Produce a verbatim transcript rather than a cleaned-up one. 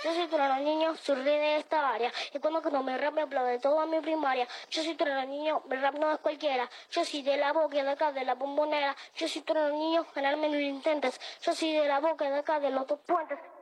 Yo soy trueno niño, soy rey de esta área. Y cuando no me rap me aplaude toda mi primaria. Yo soy trueno niño, mi rap no es cualquiera. Yo soy de la boca de acá, de la bombonera. Yo soy trueno niño, ganarme no lo intentes. Yo soy de la boca de acá, de los dos puentes.